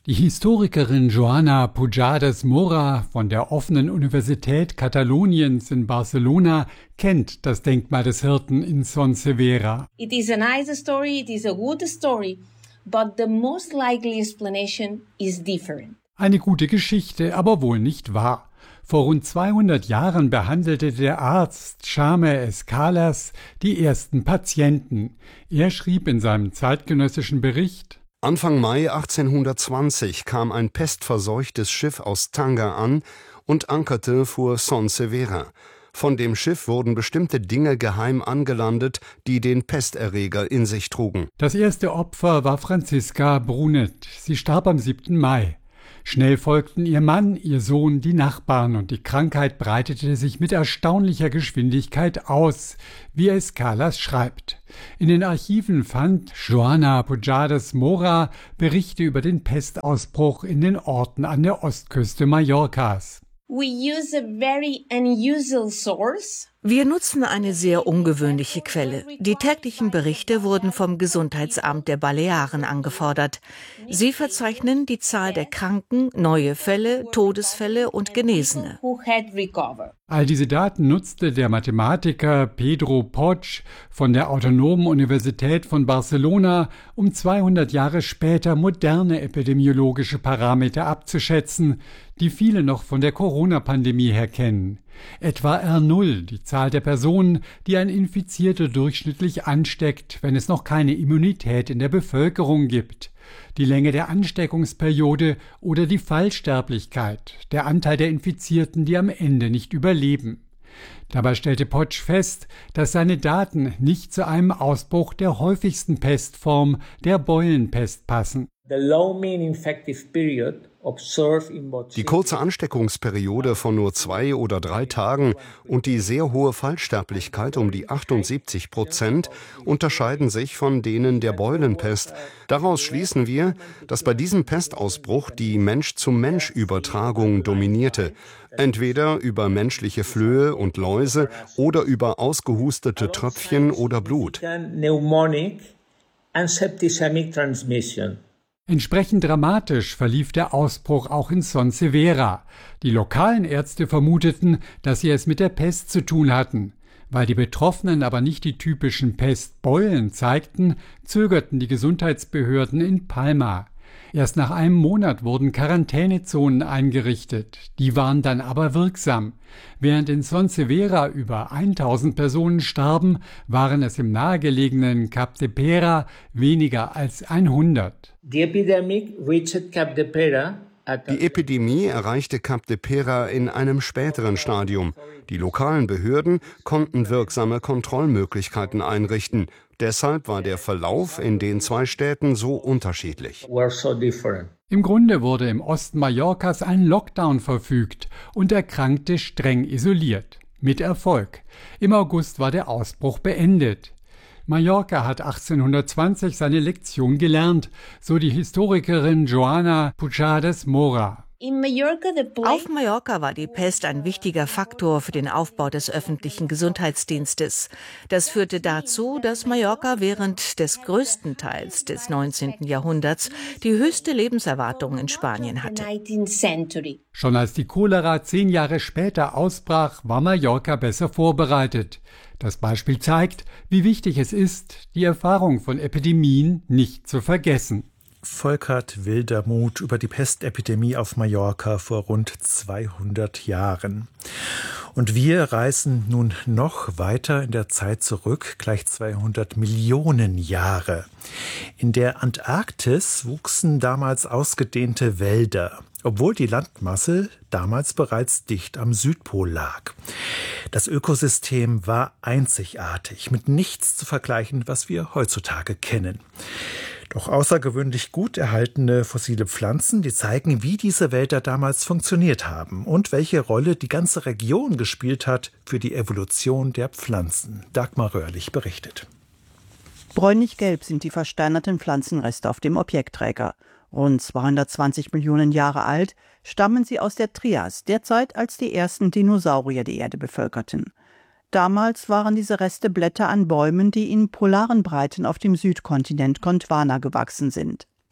S14: Die Historikerin Joana Pujades Mora von der offenen Universität Kataloniens in Barcelona kennt das Denkmal des Hirten in Son Servera.
S15: It is a nice story, it is a good story, but the most likely explanation is different.
S14: Eine gute Geschichte, aber wohl nicht wahr. Vor rund zweihundert Jahren behandelte der Arzt Jaime Escalas die ersten Patienten. Er schrieb in seinem zeitgenössischen Bericht:
S16: Anfang Mai achtzehnhundertzwanzig kam ein pestverseuchtes Schiff aus Tanger an und ankerte vor Son Servera. Von dem Schiff wurden bestimmte Dinge geheim angelandet, die den Pesterreger in sich trugen.
S14: Das erste Opfer war Franziska Brunet. Sie starb am siebten Mai. Schnell folgten ihr Mann, ihr Sohn, die Nachbarn und die Krankheit breitete sich mit erstaunlicher Geschwindigkeit aus, wie Escalas schreibt. In den Archiven fand Joana Pujades Mora Berichte über den Pestausbruch in den Orten an der Ostküste Mallorcas.
S15: We use a very unusual source.
S17: Wir nutzen eine sehr ungewöhnliche Quelle. Die täglichen Berichte wurden vom Gesundheitsamt der Balearen angefordert. Sie verzeichnen die Zahl der Kranken, neue Fälle, Todesfälle und Genesene.
S14: All diese Daten nutzte der Mathematiker Pedro Poch von der Autonomen Universität von Barcelona, um zweihundert Jahre später moderne epidemiologische Parameter abzuschätzen, die viele noch von der Corona-Pandemie her kennen. Etwa R null, die Zahl der Personen, die ein Infizierter durchschnittlich ansteckt, wenn es noch keine Immunität in der Bevölkerung gibt. Die Länge der Ansteckungsperiode oder die Fallsterblichkeit, der Anteil der Infizierten, die am Ende nicht überleben. Dabei stellte Poch fest, dass seine Daten nicht zu einem Ausbruch der häufigsten Pestform, der Beulenpest, passen.
S16: Die kurze Ansteckungsperiode von nur zwei oder drei Tagen und die sehr hohe Fallsterblichkeit um die achtundsiebzig Prozent unterscheiden sich von denen der Beulenpest. Daraus schließen wir, dass bei diesem Pestausbruch die Mensch-zu-Mensch-Übertragung dominierte. Entweder über menschliche Flöhe und Läuse oder über ausgehustete Tröpfchen oder Blut.
S14: Entsprechend dramatisch verlief der Ausbruch auch in Son Servera. Die lokalen Ärzte vermuteten, dass sie es mit der Pest zu tun hatten. Weil die Betroffenen aber nicht die typischen Pestbeulen zeigten, zögerten die Gesundheitsbehörden in Palma. Erst nach einem Monat wurden Quarantänezonen eingerichtet. Die waren dann aber wirksam. Während in Son Servera über tausend Personen starben, waren es im nahegelegenen Capdepera weniger als hundert.
S16: Die Epidemie erreichte Capdepera in einem späteren Stadium. Die lokalen Behörden konnten wirksame Kontrollmöglichkeiten einrichten. Deshalb war der Verlauf in den zwei Städten so unterschiedlich.
S14: Im Grunde wurde im Osten Mallorcas ein Lockdown verfügt und Erkrankte streng isoliert. Mit Erfolg. Im August war der Ausbruch beendet. Mallorca hat achtzehnhundertzwanzig seine Lektion gelernt, so die Historikerin Joana Pujades Mora.
S17: Auf Mallorca war die Pest ein wichtiger Faktor für den Aufbau des öffentlichen Gesundheitsdienstes. Das führte dazu, dass Mallorca während des größten Teils des neunzehnten Jahrhunderts die höchste Lebenserwartung in Spanien hatte.
S14: Schon als die Cholera zehn Jahre später ausbrach, war Mallorca besser vorbereitet. Das Beispiel zeigt, wie wichtig es ist, die Erfahrung von Epidemien nicht zu vergessen.
S8: Volkert Wildermuth über die Pestepidemie auf Mallorca vor rund zweihundert Jahren. Und wir reisen nun noch weiter in der Zeit zurück, gleich zweihundert Millionen Jahre. In der Antarktis wuchsen damals ausgedehnte Wälder, obwohl die Landmasse damals bereits dicht am Südpol lag. Das Ökosystem war einzigartig, mit nichts zu vergleichen, was wir heutzutage kennen. Doch außergewöhnlich gut erhaltene fossile Pflanzen, die zeigen, wie diese Wälder damals funktioniert haben und welche Rolle die ganze Region gespielt hat für die Evolution der Pflanzen. Dagmar Röhrlich berichtet.
S18: Bräunlich-gelb sind die versteinerten Pflanzenreste auf dem Objektträger. Rund zweihundertzwanzig Millionen Jahre alt, stammen sie aus der Trias, der Zeit, als die ersten Dinosaurier die Erde bevölkerten. Damals waren diese Reste Blätter an Bäumen, die in polaren Breiten auf dem Südkontinent Gondwana gewachsen sind.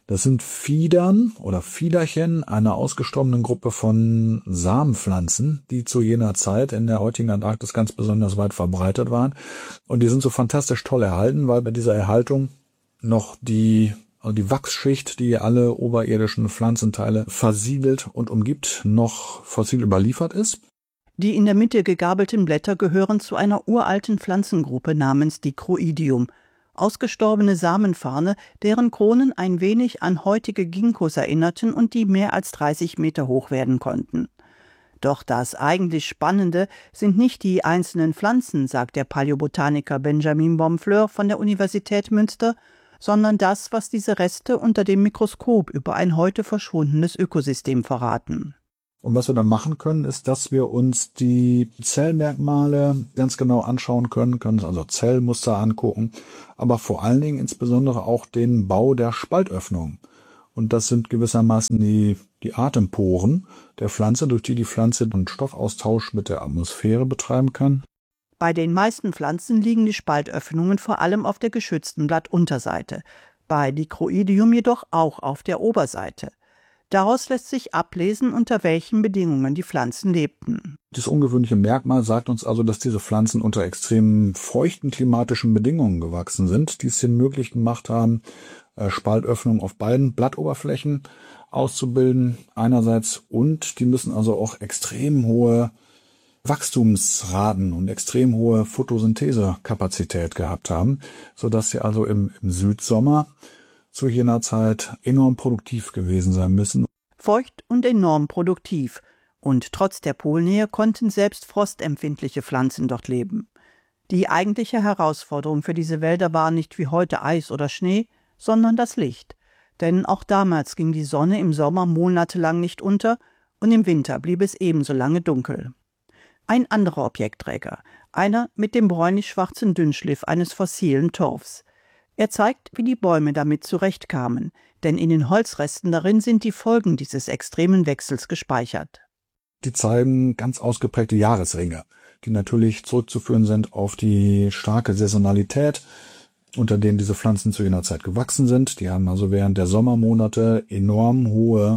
S19: Das sind Fiedern oder Fiederchen einer ausgestorbenen Gruppe von Samenpflanzen, die zu jener Zeit in der heutigen Antarktis ganz besonders weit verbreitet waren. Und die sind so fantastisch toll erhalten, weil bei dieser Erhaltung noch die, also die Wachsschicht, die alle oberirdischen Pflanzenteile versiegelt und umgibt, noch fossil überliefert ist.
S18: Die in der Mitte gegabelten Blätter gehören zu einer uralten Pflanzengruppe namens Dicroidium. Ausgestorbene Samenfarne, deren Kronen ein wenig an heutige Ginkgos erinnerten und die mehr als dreißig Meter hoch werden konnten. Doch das eigentlich Spannende sind nicht die einzelnen Pflanzen, sagt der Paläobotaniker Benjamin Bomfleur von der Universität Münster, sondern das, was diese Reste unter dem Mikroskop über ein heute verschwundenes Ökosystem verraten.
S19: Und was wir dann machen können, ist, dass wir uns die Zellmerkmale ganz genau anschauen können, können uns also Zellmuster angucken, aber vor allen Dingen insbesondere auch den Bau der Spaltöffnung. Und das sind gewissermaßen die, die Atemporen der Pflanze, durch die die Pflanze einen Stoffaustausch mit der Atmosphäre betreiben kann.
S18: Bei den meisten Pflanzen liegen die Spaltöffnungen vor allem auf der geschützten Blattunterseite, bei Dicroidium jedoch auch auf der Oberseite. Daraus lässt sich ablesen, unter welchen Bedingungen die Pflanzen lebten.
S19: Das ungewöhnliche Merkmal sagt uns also, dass diese Pflanzen unter extrem feuchten klimatischen Bedingungen gewachsen sind, die es ihnen möglich gemacht haben, Spaltöffnungen auf beiden Blattoberflächen auszubilden einerseits, und die müssen also auch extrem hohe Wachstumsraten und extrem hohe Photosynthesekapazität gehabt haben, sodass sie also im, im Südsommer zu jener Zeit enorm produktiv gewesen sein müssen.
S18: Feucht und enorm produktiv. Und trotz der Polnähe konnten selbst frostempfindliche Pflanzen dort leben. Die eigentliche Herausforderung für diese Wälder war nicht wie heute Eis oder Schnee, sondern das Licht. Denn auch damals ging die Sonne im Sommer monatelang nicht unter und im Winter blieb es ebenso lange dunkel. Ein anderer Objektträger, einer mit dem bräunlich-schwarzen Dünnschliff eines fossilen Torfs. Er zeigt, wie die Bäume damit zurechtkamen, denn in den Holzresten darin sind die Folgen dieses extremen Wechsels gespeichert.
S19: Die zeigen ganz ausgeprägte Jahresringe, die natürlich zurückzuführen sind auf die starke Saisonalität, unter denen diese Pflanzen zu jener Zeit gewachsen sind. Die haben also während der Sommermonate enorm hohe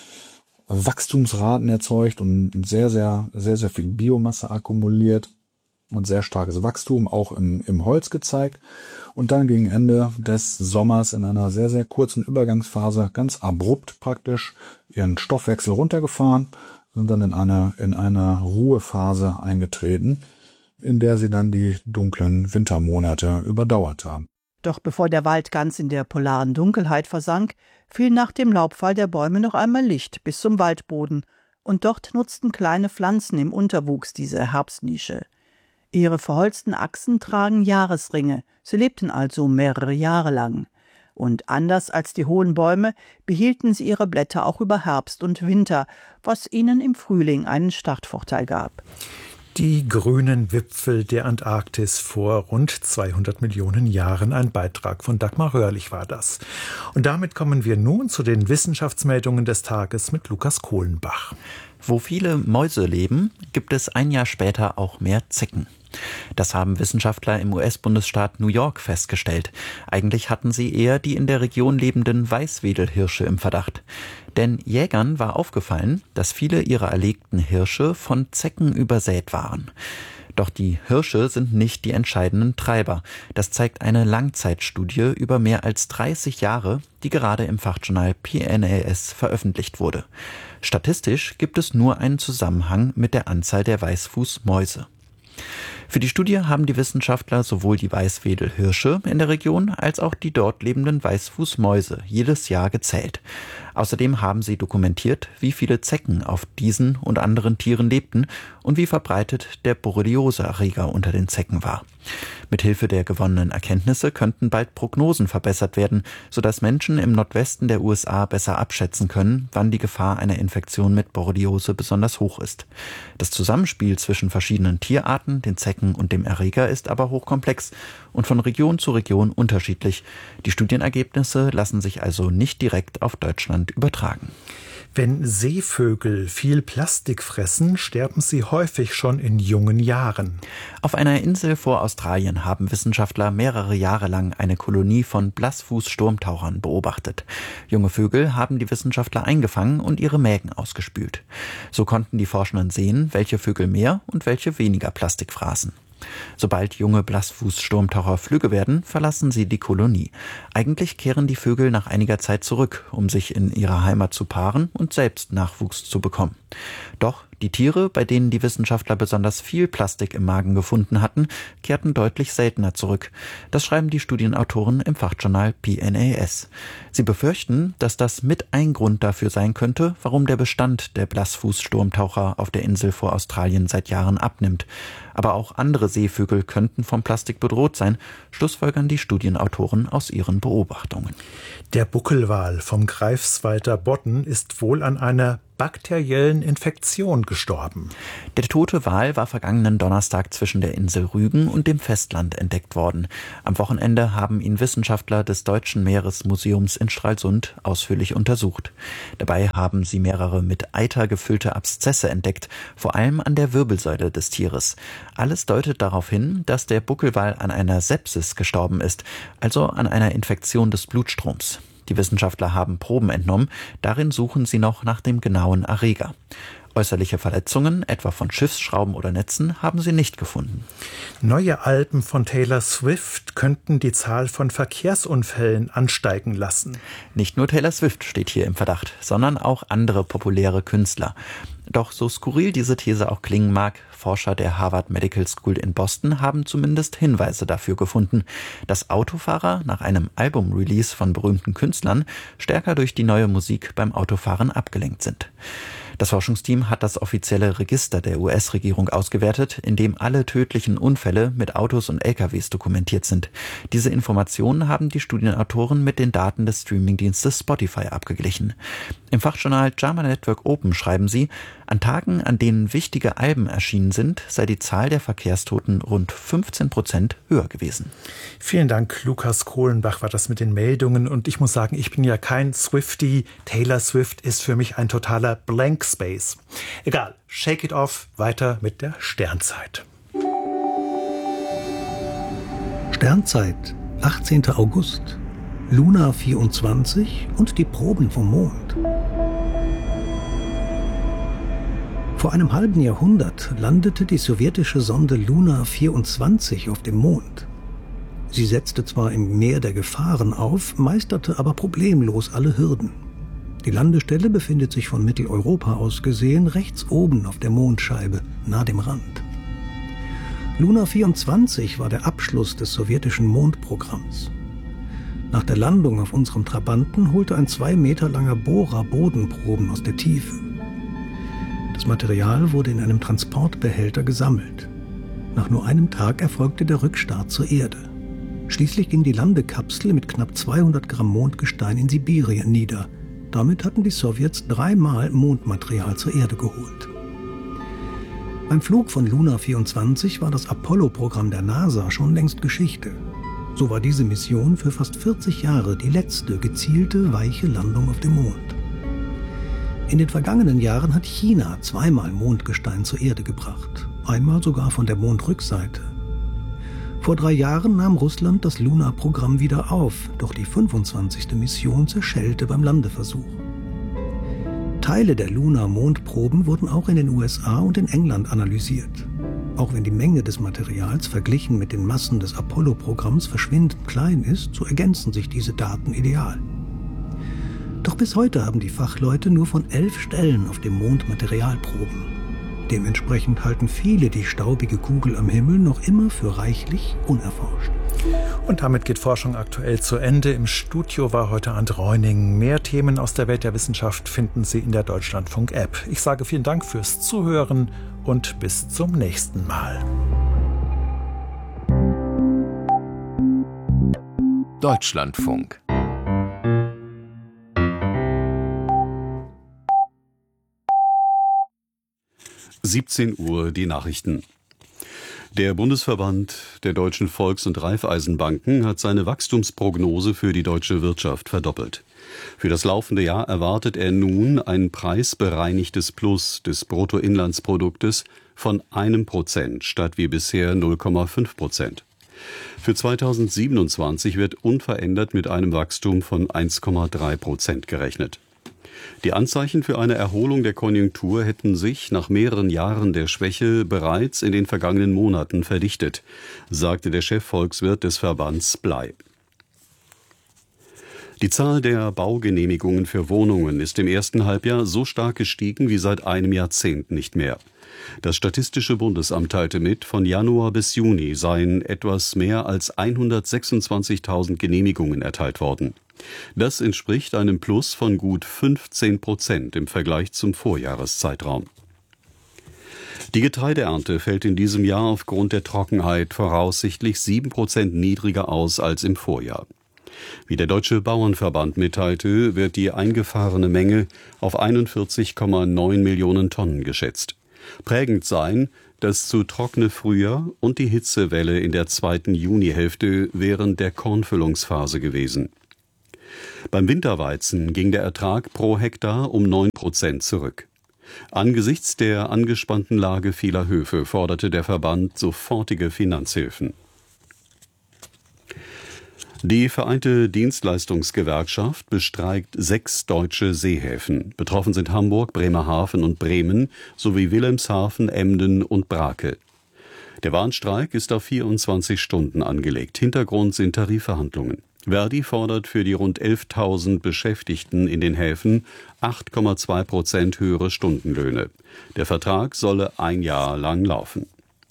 S19: Wachstumsraten erzeugt und sehr, sehr, sehr, sehr viel Biomasse akkumuliert und sehr starkes Wachstum auch im, im Holz gezeigt. Und dann gegen Ende des Sommers in einer sehr, sehr kurzen Übergangsphase ganz abrupt praktisch ihren Stoffwechsel runtergefahren, sind dann in eine, in eine Ruhephase eingetreten, in der sie dann die dunklen Wintermonate überdauert haben.
S18: Doch bevor der Wald ganz in der polaren Dunkelheit versank, fiel nach dem Laubfall der Bäume noch einmal Licht bis zum Waldboden, und dort nutzten kleine Pflanzen im Unterwuchs diese Herbstnische. Ihre verholzten Achsen tragen Jahresringe, sie lebten also mehrere Jahre lang. Und anders als die hohen Bäume behielten sie ihre Blätter auch über Herbst und Winter, was ihnen im Frühling einen Startvorteil gab.
S8: Die grünen Wipfel der Antarktis vor rund zweihundert Millionen Jahren. Ein Beitrag von Dagmar Röhrlich war das. Und damit kommen wir nun zu den Wissenschaftsmeldungen des Tages mit Lukas Kohlenbach.
S20: Wo viele Mäuse leben, gibt es ein Jahr später auch mehr Zecken. Das haben Wissenschaftler im U S-Bundesstaat New York festgestellt. Eigentlich hatten sie eher die in der Region lebenden Weißwedelhirsche im Verdacht. Denn Jägern war aufgefallen, dass viele ihrer erlegten Hirsche von Zecken übersät waren. Doch die Hirsche sind nicht die entscheidenden Treiber. Das zeigt eine Langzeitstudie über mehr als dreißig Jahre, die gerade im Fachjournal P N A S veröffentlicht wurde. Statistisch gibt es nur einen Zusammenhang mit der Anzahl der Weißfußmäuse. Für die Studie haben die Wissenschaftler sowohl die Weißwedelhirsche in der Region als auch die dort lebenden Weißfußmäuse jedes Jahr gezählt. Außerdem haben sie dokumentiert, wie viele Zecken auf diesen und anderen Tieren lebten und wie verbreitet der Borreliose-Erreger unter den Zecken war. Mithilfe der gewonnenen Erkenntnisse könnten bald Prognosen verbessert werden, sodass Menschen im Nordwesten der U S A besser abschätzen können, wann die Gefahr einer Infektion mit Borreliose besonders hoch ist. Das Zusammenspiel zwischen verschiedenen Tierarten, den Zecken und dem Erreger ist aber hochkomplex und von Region zu Region unterschiedlich. Die Studienergebnisse lassen sich also nicht direkt auf Deutschland übertragen.
S8: Wenn Seevögel viel Plastik fressen, sterben sie häufig schon in jungen Jahren.
S20: Auf einer Insel vor Australien haben Wissenschaftler mehrere Jahre lang eine Kolonie von Blassfuß-Sturmtauchern beobachtet. Junge Vögel haben die Wissenschaftler eingefangen und ihre Mägen ausgespült. So konnten die Forschenden sehen, welche Vögel mehr und welche weniger Plastik fraßen. Sobald junge Blassfuß-Sturmtaucher flügge werden, verlassen sie die Kolonie. Eigentlich kehren die Vögel nach einiger Zeit zurück, um sich in ihrer Heimat zu paaren und selbst Nachwuchs zu bekommen. Doch die Tiere, bei denen die Wissenschaftler besonders viel Plastik im Magen gefunden hatten, kehrten deutlich seltener zurück. Das schreiben die Studienautoren im Fachjournal P N A S. Sie befürchten, dass das mit ein Grund dafür sein könnte, warum der Bestand der Blassfuß-Sturmtaucher auf der Insel vor Australien seit Jahren abnimmt. Aber auch andere Seevögel könnten vom Plastik bedroht sein, schlussfolgern die Studienautoren aus ihren Beobachtungen.
S8: Der Buckelwal vom Greifswalder Bodden ist wohl an einer bakteriellen Infektion gestorben.
S20: Der tote Wal war vergangenen Donnerstag zwischen der Insel Rügen und dem Festland entdeckt worden. Am Wochenende haben ihn Wissenschaftler des Deutschen Meeresmuseums in Stralsund ausführlich untersucht. Dabei haben sie mehrere mit Eiter gefüllte Abszesse entdeckt, vor allem an der Wirbelsäule des Tieres. Alles deutet darauf hin, dass der Buckelwal an einer Sepsis gestorben ist, also an einer Infektion des Blutstroms. Die Wissenschaftler haben Proben entnommen, darin suchen sie noch nach dem genauen Erreger. Äußerliche Verletzungen, etwa von Schiffsschrauben oder Netzen, haben sie nicht gefunden.
S8: Neue Alben von Taylor Swift könnten die Zahl von Verkehrsunfällen ansteigen lassen.
S20: Nicht nur Taylor Swift steht hier im Verdacht, sondern auch andere populäre Künstler. Doch so skurril diese These auch klingen mag, Forscher der Harvard Medical School in Boston haben zumindest Hinweise dafür gefunden, dass Autofahrer nach einem Album-Release von berühmten Künstlern stärker durch die neue Musik beim Autofahren abgelenkt sind. Das Forschungsteam hat das offizielle Register der U S-Regierung ausgewertet, in dem alle tödlichen Unfälle mit Autos und L K Ws dokumentiert sind. Diese Informationen haben die Studienautoren mit den Daten des Streamingdienstes Spotify abgeglichen. Im Fachjournal JAMA Network Open schreiben sie, an Tagen, an denen wichtige Alben erschienen sind, sei die Zahl der Verkehrstoten rund fünfzehn Prozent höher gewesen.
S8: Vielen Dank, Lukas Kohlenbach war das mit den Meldungen. Und ich muss sagen, ich bin ja kein Swiftie. Taylor Swift ist für mich ein totaler Blank Space. Egal, shake it off, weiter mit der Sternzeit.
S21: Sternzeit, achtzehnter August, Luna vierundzwanzig und die Proben vom Mond. Vor einem halben Jahrhundert landete die sowjetische Sonde Luna vierundzwanzig auf dem Mond. Sie setzte zwar im Meer der Gefahren auf, meisterte aber problemlos alle Hürden. Die Landestelle befindet sich von Mitteleuropa aus gesehen rechts oben auf der Mondscheibe, nahe dem Rand. Luna vierundzwanzig war der Abschluss des sowjetischen Mondprogramms. Nach der Landung auf unserem Trabanten holte ein zwei Meter langer Bohrer Bodenproben aus der Tiefe. Das Material wurde in einem Transportbehälter gesammelt. Nach nur einem Tag erfolgte der Rückstart zur Erde. Schließlich ging die Landekapsel mit knapp zweihundert Gramm Mondgestein in Sibirien nieder. Damit hatten die Sowjets dreimal Mondmaterial zur Erde geholt. Beim Flug von Luna vierundzwanzig war das Apollo-Programm der NASA schon längst Geschichte. So war diese Mission für fast vierzig Jahre die letzte gezielte, weiche Landung auf dem Mond. In den vergangenen Jahren hat China zweimal Mondgestein zur Erde gebracht, einmal sogar von der Mondrückseite. Vor drei Jahren nahm Russland das Luna-Programm wieder auf, doch die fünfundzwanzigste Mission zerschellte beim Landeversuch. Teile der Luna-Mondproben wurden auch in den U S A und in England analysiert. Auch wenn die Menge des Materials verglichen mit den Massen des Apollo-Programms verschwindend klein ist, so ergänzen sich diese Daten ideal. Doch bis heute haben die Fachleute nur von elf Stellen auf dem Mond Materialproben. Dementsprechend halten viele die staubige Kugel am Himmel noch immer für reichlich unerforscht.
S8: Und damit geht Forschung aktuell zu Ende. Im Studio war heute Arndt Reuning. Mehr Themen aus der Welt der Wissenschaft finden Sie in der Deutschlandfunk-App. Ich sage vielen Dank fürs Zuhören und bis zum nächsten Mal.
S22: Deutschlandfunk.
S7: siebzehn Uhr die Nachrichten. Der Bundesverband der deutschen Volks- und Raiffeisenbanken hat seine Wachstumsprognose für die deutsche Wirtschaft verdoppelt. Für das laufende Jahr erwartet er nun ein preisbereinigtes Plus des Bruttoinlandsproduktes von einem Prozent statt wie bisher null Komma fünf Prozent. Für zweitausendsiebenundzwanzig wird unverändert mit einem Wachstum von eins Komma drei Prozent gerechnet. Die Anzeichen für eine Erholung der Konjunktur hätten sich nach mehreren Jahren der Schwäche bereits in den vergangenen Monaten verdichtet, sagte der Chefvolkswirt des Verbands Blei. Die Zahl der Baugenehmigungen für Wohnungen ist im ersten Halbjahr so stark gestiegen wie seit einem Jahrzehnt nicht mehr. Das Statistische Bundesamt teilte mit, von Januar bis Juni seien etwas mehr als hundertsechsundzwanzigtausend Genehmigungen erteilt worden. Das entspricht einem Plus von gut fünfzehn Prozent im Vergleich zum Vorjahreszeitraum. Die Getreideernte fällt in diesem Jahr aufgrund der Trockenheit voraussichtlich sieben Prozent niedriger aus als im Vorjahr. Wie der Deutsche Bauernverband mitteilte, wird die eingefahrene Menge auf einundvierzig Komma neun Millionen Tonnen geschätzt. Prägend seien das zu trockene Frühjahr und die Hitzewelle in der zweiten Junihälfte während der Kornfüllungsphase gewesen. Beim Winterweizen ging der Ertrag pro Hektar um neun Prozent zurück. Angesichts der angespannten Lage vieler Höfe forderte der Verband sofortige Finanzhilfen. Die Vereinte Dienstleistungsgewerkschaft bestreikt sechs deutsche Seehäfen. Betroffen sind Hamburg, Bremerhaven und Bremen sowie Wilhelmshaven, Emden und Brake. Der Warnstreik ist auf vierundzwanzig Stunden angelegt. Hintergrund sind Tarifverhandlungen. Verdi fordert für die rund elftausend Beschäftigten in den Häfen acht Komma zwei Prozent höhere Stundenlöhne. Der Vertrag solle ein Jahr lang laufen.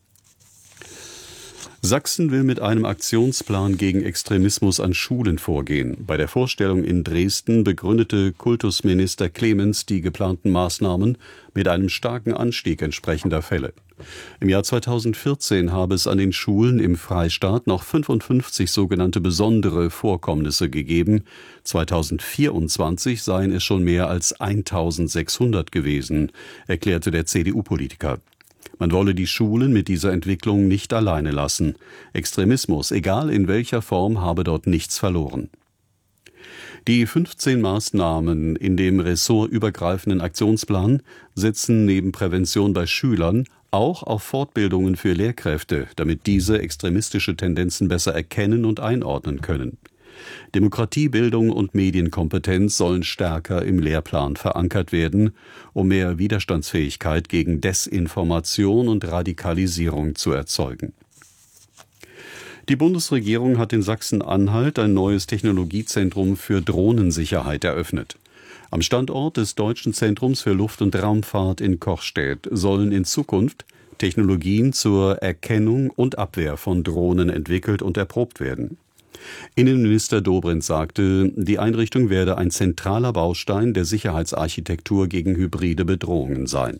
S7: Sachsen will mit einem Aktionsplan gegen Extremismus an Schulen vorgehen. Bei der Vorstellung in Dresden begründete Kultusminister Clemens die geplanten Maßnahmen mit einem starken Anstieg entsprechender Fälle. Im Jahr zweitausendvierzehn habe es an den Schulen im Freistaat noch fünfundfünfzig sogenannte besondere Vorkommnisse gegeben. zweitausendvierundzwanzig seien es schon mehr als eintausendsechshundert gewesen, erklärte der C D U-Politiker. Man wolle die Schulen mit dieser Entwicklung nicht alleine lassen. Extremismus, egal in welcher Form, habe dort nichts verloren. Die fünfzehn Maßnahmen in dem ressortübergreifenden Aktionsplan setzen neben Prävention bei Schülern auch auf Fortbildungen für Lehrkräfte, damit diese extremistische Tendenzen besser erkennen und einordnen können. Demokratiebildung und Medienkompetenz sollen stärker im Lehrplan verankert werden, um mehr Widerstandsfähigkeit gegen Desinformation und Radikalisierung zu erzeugen. Die Bundesregierung hat in Sachsen-Anhalt ein neues Technologiezentrum für Drohnensicherheit eröffnet. Am Standort des Deutschen Zentrums für Luft- und Raumfahrt in Kochstädt sollen in Zukunft Technologien zur Erkennung und Abwehr von Drohnen entwickelt und erprobt werden. Innenminister Dobrindt sagte, die Einrichtung werde ein zentraler Baustein der Sicherheitsarchitektur gegen hybride Bedrohungen sein.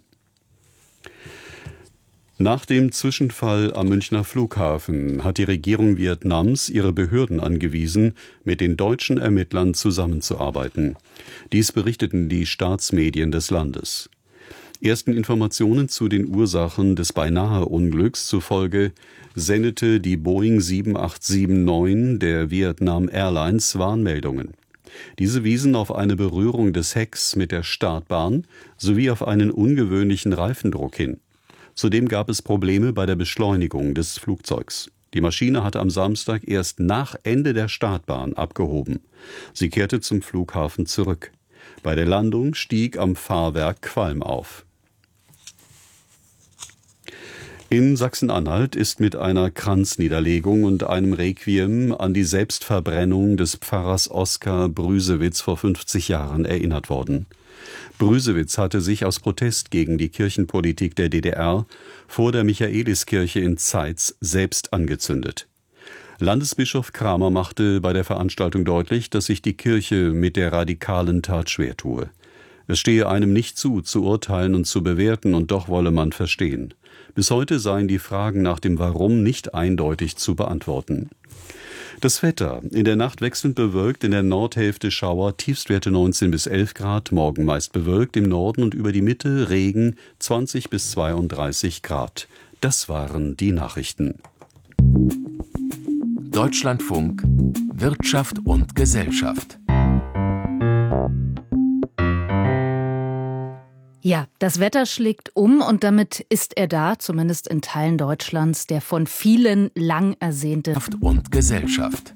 S7: Nach dem Zwischenfall am Münchner Flughafen hat die Regierung Vietnams ihre Behörden angewiesen, mit den deutschen Ermittlern zusammenzuarbeiten. Dies berichteten die Staatsmedien des Landes. Ersten Informationen zu den Ursachen des Beinahe-Unglücks zufolge sendete die Boeing sieben acht sieben neun der Vietnam Airlines Warnmeldungen. Diese wiesen auf eine Berührung des Hecks mit der Startbahn sowie auf einen ungewöhnlichen Reifendruck hin. Zudem gab es Probleme bei der Beschleunigung des Flugzeugs. Die Maschine hatte am Samstag erst nach Ende der Startbahn abgehoben. Sie kehrte zum Flughafen zurück. Bei der Landung stieg am Fahrwerk Qualm auf. In Sachsen-Anhalt ist mit einer Kranzniederlegung und einem Requiem an die Selbstverbrennung des Pfarrers Oskar Brüsewitz vor fünfzig Jahren erinnert worden. Brüsewitz hatte sich aus Protest gegen die Kirchenpolitik der D D R vor der Michaeliskirche in Zeitz selbst angezündet. Landesbischof Kramer machte bei der Veranstaltung deutlich, dass sich die Kirche mit der radikalen Tat schwer tue. Es stehe einem nicht zu, zu urteilen und zu bewerten, und doch wolle man verstehen. Bis heute seien die Fragen nach dem Warum nicht eindeutig zu beantworten. Das Wetter: In der Nacht wechselnd bewölkt, in der Nordhälfte Schauer, Tiefstwerte neunzehn bis elf Grad, morgen meist bewölkt, im Norden und über die Mitte Regen, zwanzig bis zweiunddreißig Grad. Das waren die Nachrichten.
S22: Deutschlandfunk Wirtschaft und Gesellschaft.
S1: Ja, das Wetter schlägt um und damit ist er da, zumindest in Teilen Deutschlands, der von vielen lang ersehnte
S22: Wirtschaft und Gesellschaft.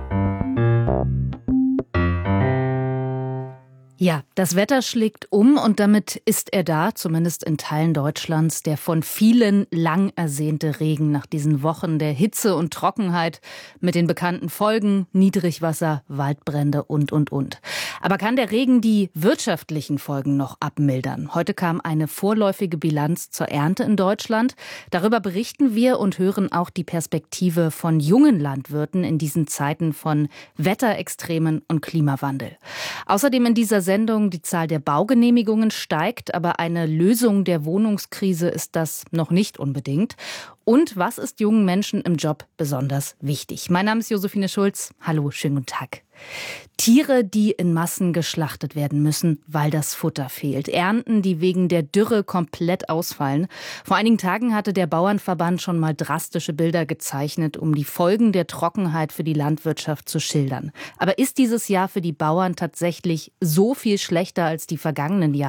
S1: Ja, das Wetter schlägt um und damit ist er da, zumindest in Teilen Deutschlands, der von vielen lang ersehnte Regen nach diesen Wochen der Hitze und Trockenheit mit den bekannten Folgen, Niedrigwasser, Waldbrände und, und, und. Aber kann der Regen die wirtschaftlichen Folgen noch abmildern? Heute kam eine vorläufige Bilanz zur Ernte in Deutschland. Darüber berichten wir und hören auch die Perspektive von jungen Landwirten in diesen Zeiten von Wetterextremen und Klimawandel. Außerdem in dieser Sendung, die Zahl der Baugenehmigungen steigt, aber eine Lösung der Wohnungskrise ist das noch nicht unbedingt. Und was ist jungen Menschen im Job besonders wichtig? Mein Name ist Josephine Schulz. Hallo, schönen guten Tag. Tiere, die in Massen geschlachtet werden müssen, weil das Futter fehlt. Ernten, die wegen der Dürre komplett ausfallen. Vor einigen Tagen hatte der Bauernverband schon mal drastische Bilder gezeichnet, um die Folgen der Trockenheit für die Landwirtschaft zu schildern. Aber ist dieses Jahr für die Bauern tatsächlich so viel schlechter als die vergangenen Jahre?